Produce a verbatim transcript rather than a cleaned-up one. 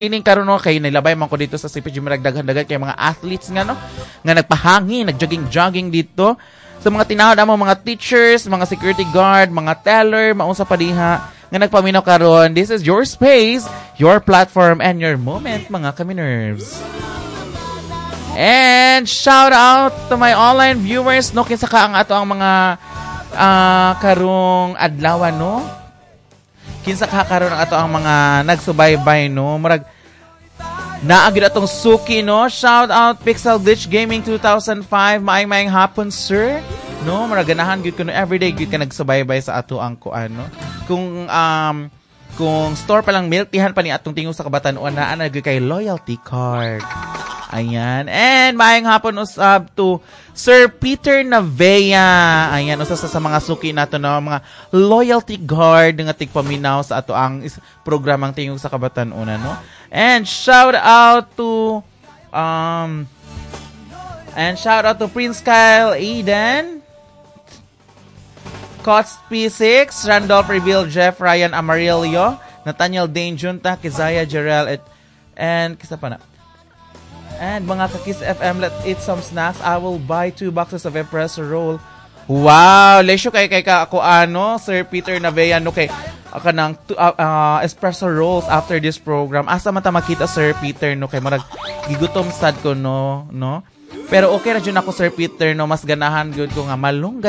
Ining karon no kay nilabay man ko dito sa C P G maragdagan-dagan kay mga athletes nga no nga nagpahangin, nagjogging-jogging dito. Sa mga tinawag amo mga teachers, mga security guard, mga teller, maunsa pa diha nga nagpaminaw karon. This is your space, your platform and your moment mga kami-nerves. And shout out to my online viewers no kinsa ka ang ato ang mga uh, karong adlaw no. Kinsa ka karon ang ato ang mga nagsubaybay no murag naagid atong suki no. Shout out Pixel Glitch Gaming two thousand five. Maayong maayong hapon sir no, murag ganahan gyud kuno everyday gyud ka nagsubaybay sa ato ang kuan no. Kung um kung store pa lang milk tihan pa ni atong tingog sa kabatan-on na ana gyud kay loyalty card. Ayan. And maayong hapon usab to Sir Peter Navea. Ayan, usa sa mga suki nato no, mga loyalty guard nga tigpaminaw sa ato ang programang tingog sa kabatan-una no. And shout out to um and shout out to Prince Kyle Eden, Cots P six, Randolph Reveal, Jeff, Ryan Amarillo, Nathaniel Dane Junta, Kizaya Jarrell, at, and kisa pa na. And mga kakis F M, let's eat some snacks. I will buy two boxes of espresso roll. Wow! Lesyo kay kay ka ako ano, Sir Peter Navea, no kay aka ng uh, uh, espresso rolls after this program. Asa man ta makita Sir Peter no kay marag gigutom sad ko no, no? Pero okay ra jud ako Sir Peter no, mas ganahan gyud ko nga malunggay